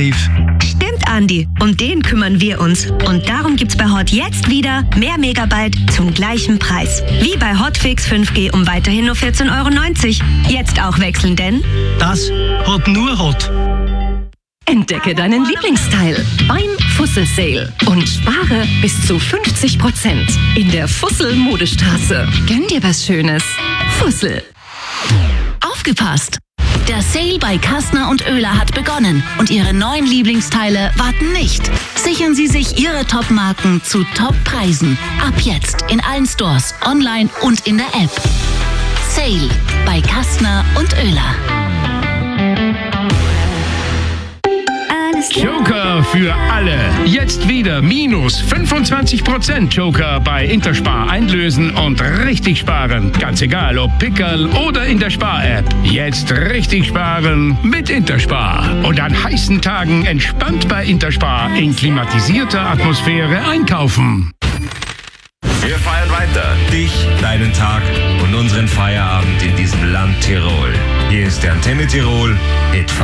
Tarif. Stimmt, Andi. Um den kümmern wir uns. Und darum gibt's bei Hot jetzt wieder mehr Megabyte zum gleichen Preis. Wie bei Hotfix 5G um weiterhin nur 14,90 €. Jetzt auch wechseln, denn Das hat nur Hot. Entdecke deinen Lieblingsteil beim Fussel Sale und spare bis zu 50% in der Fussel Modestraße. Gönn dir was Schönes. Fussel. Aufgepasst! Der Sale bei Kastner und Oehler hat begonnen und Ihre neuen Lieblingsteile warten nicht. Sichern Sie sich Ihre Top-Marken zu Top-Preisen. Ab jetzt in allen Stores, online und in der App. Sale bei Kastner und Oehler. Joker für alle. Jetzt wieder minus 25% Joker bei Interspar einlösen und richtig sparen. Ganz egal, ob Pickerl oder in der Spar-App. Jetzt richtig sparen mit Interspar. Und an heißen Tagen entspannt bei Interspar in klimatisierter Atmosphäre einkaufen. Wir feiern weiter. Dich, deinen Tag und unseren Feierabend in diesem Land Tirol. Hier ist der Antenne Tirol Hit